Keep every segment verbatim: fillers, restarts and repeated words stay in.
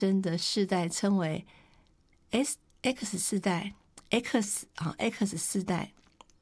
生的世代称为 S X 世代 X 啊 X 世代。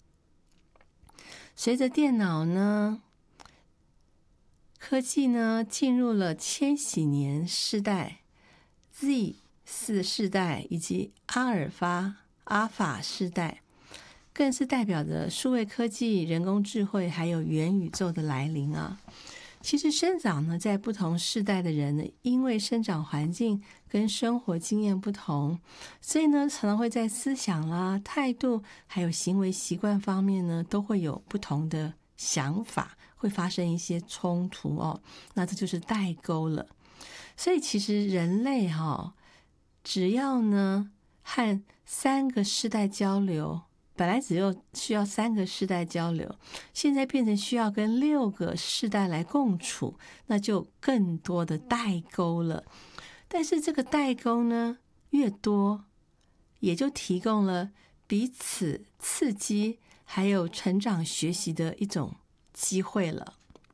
随着电脑呢科技呢进入了千禧年世代 Z 四世代以及阿尔法阿法世代，更是代表着数位科技、人工智慧还有元宇宙的来临啊。其实生长呢在不同世代的人呢，因为生长环境跟生活经验不同，所以呢常常会在思想啦、态度还有行为习惯方面呢都会有不同的想法，会发生一些冲突哦。那这就是代沟了。所以其实人类哈、哦，只要呢和三个世代交流，本来只有需要三个世代交流，现在变成需要跟六个世代来共处，那就更多的代沟了。但是这个代沟呢越多，也就提供了彼此刺激还有成长学习的一种机会了。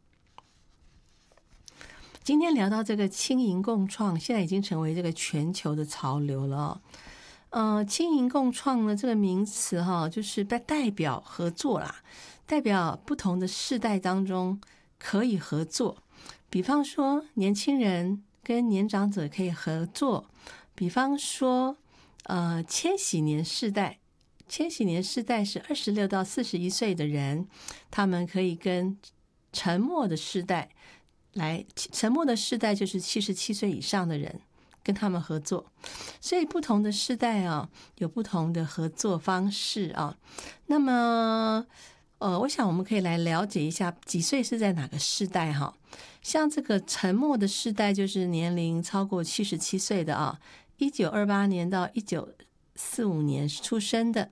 今天聊到这个轻盈共创，现在已经成为这个全球的潮流了哦。呃，轻盈共创呢这个名词哈、哦，就是代表合作啦，代表不同的世代当中可以合作。比方说年轻人跟年长者可以合作，比方说呃千禧年世代，千禧年世代是二十六到四十一岁的人，他们可以跟沉默的世代来，沉默的世代就是七十七岁以上的人，跟他们合作。所以不同的世代啊，有不同的合作方式啊。那么呃，我想我们可以来了解一下几岁是在哪个世代哈。像这个沉默的世代就是年龄超过七十七岁的啊，一九二八年到一九四五年出生的，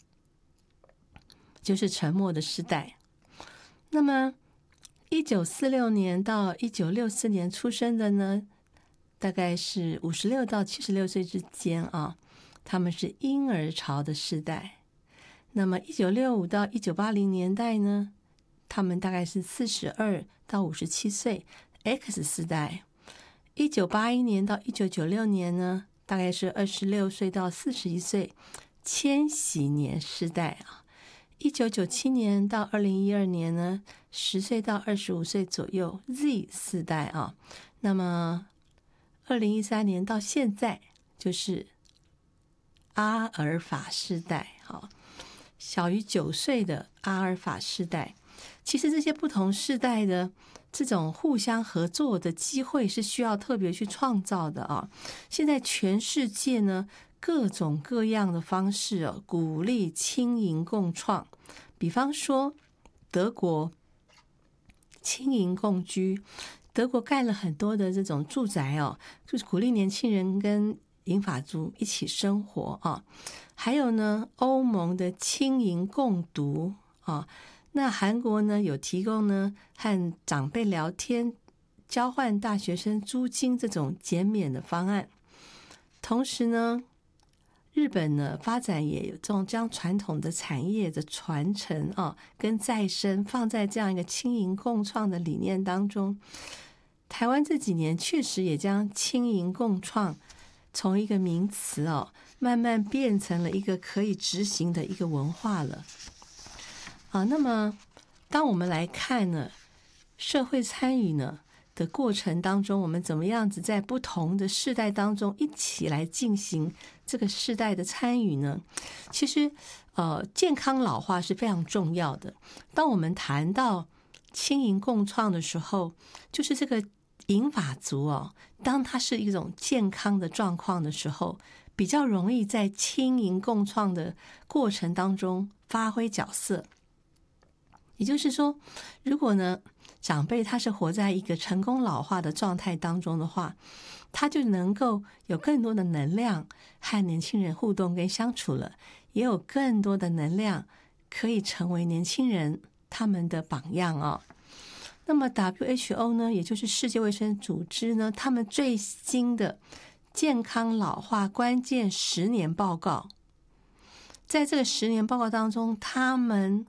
就是沉默的世代。那么一九四六年到一九六四年出生的呢，大概是五十六到七十六岁之间啊，他们是婴儿潮的世代。那么一九六五到一九八零年代呢，他们大概是四十二到五十七岁 X 世代。一九八一年到一九九六年呢，大概是二十六岁到四十一岁千禧年世代啊。一九九七年到二零一二年呢，十岁到二十五岁左右 Z 世代啊。那么二零一三年到现在就是阿尔法世代，好，小于九岁的阿尔法世代。其实这些不同世代的这种互相合作的机会是需要特别去创造的啊。现在全世界呢，各种各样的方式哦，鼓励轻盈共创。比方说德国轻盈共居，德国盖了很多的这种住宅哦，就是鼓励年轻人跟银发族一起生活啊。还有呢，欧盟的轻盈共读啊，那韩国呢有提供呢和长辈聊天、交换大学生租金这种减免的方案。同时呢，日本呢发展也有这种将传统的产业的传承啊跟再生放在这样一个轻盈共创的理念当中。台湾这几年确实也将轻盈共创从一个名词哦，慢慢变成了一个可以执行的一个文化了啊。那么当我们来看呢，社会参与呢的过程当中，我们怎么样子在不同的世代当中一起来进行这个世代的参与呢？其实呃，健康老化是非常重要的。当我们谈到轻盈共创的时候，就是这个银发族哦，当它是一种健康的状况的时候，比较容易在轻盈共创的过程当中发挥角色。也就是说，如果呢长辈他是活在一个成功老化的状态当中的话，他就能够有更多的能量和年轻人互动跟相处了，也有更多的能量可以成为年轻人他们的榜样哦。那么 W H O 呢，也就是世界卫生组织呢，他们最新的健康老化关键十年报告，在这个十年报告当中，他们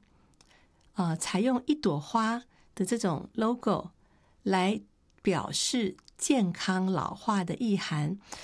呃采用一朵花的这种 logo 来表示健康老化的意涵，